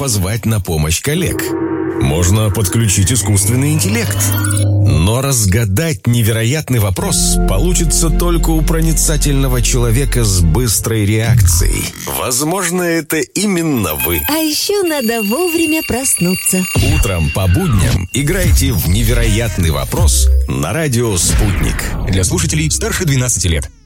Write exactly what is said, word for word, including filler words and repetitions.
позвать на помощь коллег. Можно подключить искусственный интеллект. Но разгадать невероятный вопрос получится только у проницательного человека с быстрой реакцией. Возможно, это именно вы. А еще надо вовремя проснуться. Утром по будням играйте в «Невероятный вопрос» на радио «Спутник». Для слушателей старше двенадцати лет.